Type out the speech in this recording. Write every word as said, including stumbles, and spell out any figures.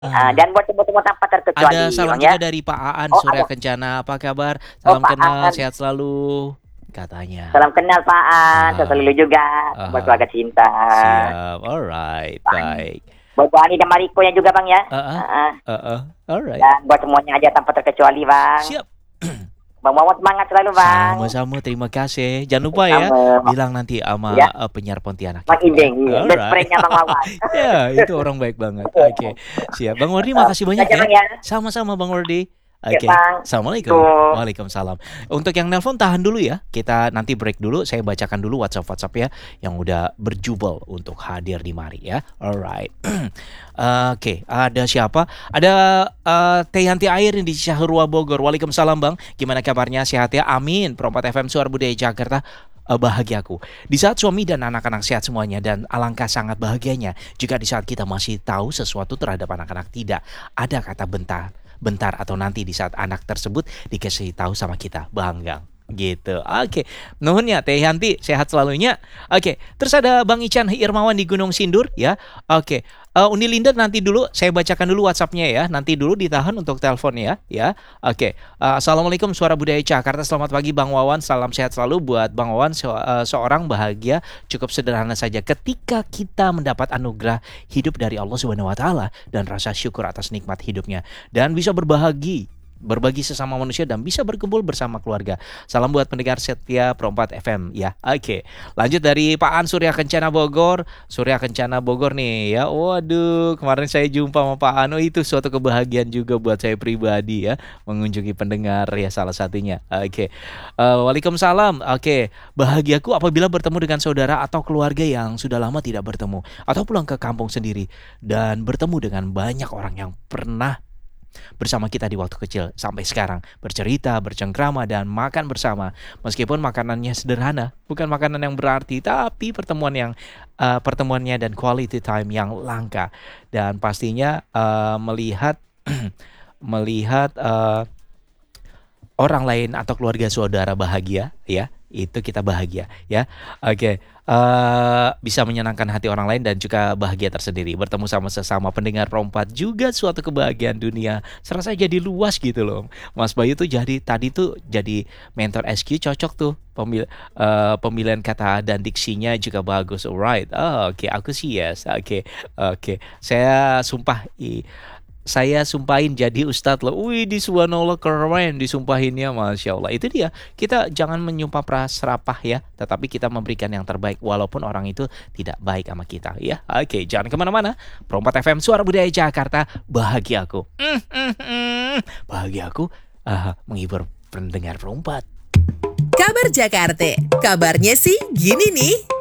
Ah, dan buat semua-semua tanpa Ada terkecuali, salam Bang, ya. juga dari Pak Aan Oh, Surya ada. Kencana, apa kabar? Oh, Salam Pak kenal, Aan. sehat selalu, katanya. Salam kenal, Pak Aan, sehat Ah, selalu juga buat aha, keluarga cinta. siap, alright, Bang, baik. buat Bu Ani dan Mariko-nya juga, Bang, ya. Heeh, Heeh. heeh, alright. Dan buat semuanya aja tanpa terkecuali, Bang. Siap. Bang Wawan semangat selalu, Bang. Sama-sama, terima kasih. Jangan lupa ya, Sama. bilang nanti Ya. sama, eee, penyiar Pontianak Bang itu ya. Ibeng, iya, best Alright. friend-nya Bang Wawan. Ya, itu orang baik banget. Oke, siap. Bang Wardi makasih banyak Aja, ya. Bang, ya. Sama-sama Bang Wardi. Ya, Oke, Bang. assalamualaikum. Tuh. Waalaikumsalam. Untuk yang nelpon tahan dulu ya. Kita nanti break dulu. Saya bacakan dulu WhatsApp-WhatsApp ya yang udah berjubel untuk hadir di mari ya. Alright. Oke, ada siapa? Ada uh, Teh Yanti Air di Syahrua Bogor. Waalaikumsalam Bang. Gimana kabarnya? Sehat ya? Amin. Perempat F M Suara Budaya Jakarta. Uh, bahagiaku di saat suami dan anak-anak sehat semuanya, dan alangkah sangat bahagianya jika di saat kita masih tahu sesuatu terhadap anak-anak tidak ada kata bentar bentar atau nanti di saat anak tersebut dikasih tahu sama kita bangga gitu. Oke, nuhun ya Teh Yanti, sehat selalunya. Oke, terus ada Bang Ican Irmawan di Gunung Sindur ya. Oke, uh, Uni Linda nanti dulu saya bacakan dulu WhatsAppnya ya. Nanti dulu ditahan untuk telepon ya, ya. Oke, uh, assalamualaikum Suara Budaya Jakarta. Selamat pagi Bang Wawan, salam sehat selalu buat Bang Wawan. Se- uh, seorang bahagia cukup sederhana saja ketika kita mendapat anugerah hidup dari Allah Subhanahu Wa Taala dan rasa syukur atas nikmat hidupnya dan bisa berbagi berbagi sesama manusia dan bisa berkumpul bersama keluarga. Salam buat pendengar setia Perempat F M ya. Oke, lanjut dari Pak An Surya Kencana Bogor. Surya Kencana Bogor nih ya. Waduh, kemarin saya jumpa sama Pak An. Oh, itu suatu kebahagiaan juga buat saya pribadi ya, mengunjungi pendengar ya, salah satunya. Oke. Uh, Waalaikumsalam. Oke, bahagiaku apabila bertemu dengan saudara atau keluarga yang sudah lama tidak bertemu, atau pulang ke kampung sendiri dan bertemu dengan banyak orang yang pernah bersama kita di waktu kecil sampai sekarang, bercerita, bercengkrama dan makan bersama. Meskipun makanannya sederhana, bukan makanan yang berarti, tapi pertemuan yang uh, pertemuannya dan quality time yang langka. Dan pastinya uh, melihat melihat uh, orang lain atau keluarga saudara bahagia ya, itu kita bahagia ya. Oke, uh, bisa menyenangkan hati orang lain dan juga bahagia tersendiri. Bertemu sama sesama pendengar Rompat juga suatu kebahagiaan dunia. Serasa jadi luas gitu loh. Mas Bayu tuh jadi tadi tuh jadi mentor S Q, cocok tuh. Pemil, uh, pemilihan kata dan diksinya juga bagus. Alright. Oh, oke, okay. Aku sih yes. Oke, okay. oke. Okay. Saya sumpah i, saya sumpahin jadi ustadz loh. Wih, di subhanallah keren disumpahinnya, masya Allah. Itu dia, kita jangan menyumpah praserapah ya, tetapi kita memberikan yang terbaik walaupun orang itu tidak baik sama kita ya. Oke, jangan kemana-mana. Perempat F M Suara Budaya Jakarta, bahagia aku. Mm, mm, mm. Bahagia aku uh, menghibur pendengar perempat. Kabar Jakarta, kabarnya sih gini nih.